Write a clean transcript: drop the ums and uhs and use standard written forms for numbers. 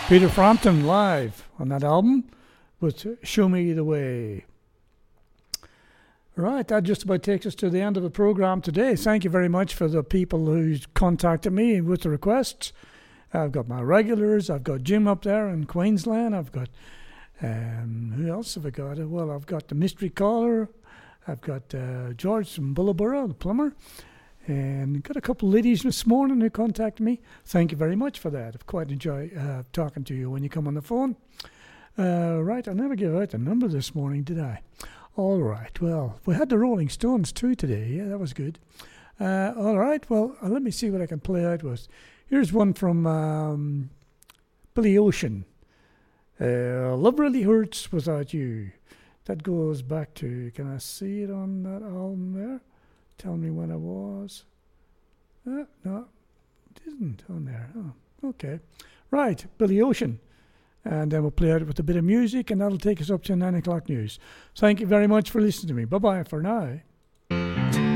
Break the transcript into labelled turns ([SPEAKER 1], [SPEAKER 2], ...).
[SPEAKER 1] Peter Frampton live on that album with Show Me the Way. Right, that just about takes us to the end of the program today. Thank you very much for the people who contacted me with the requests. I've got my regulars. I've got Jim up there in Queensland. I've got, who else have I got? Well, I've got the Mystery Caller. I've got George from Bullabura, the plumber. And got a couple of ladies this morning who contacted me. Thank you very much for that. I've quite enjoyed talking to you when you come on the phone. Right, I never gave out the number this morning, did I? All right, well, we had the Rolling Stones too today. Yeah, that was good. All right, well, let me see what I can play out with. Here's one from Billy Ocean. Love Really Hurts Without You. That goes back to, can I see it on that album there? Tell me when it was. No, it isn't on there. Oh, okay. Right, Billy Ocean. And then we'll play out with a bit of music, and that'll take us up to 9 o'clock news. Thank you very much for listening to me. Bye-bye for now.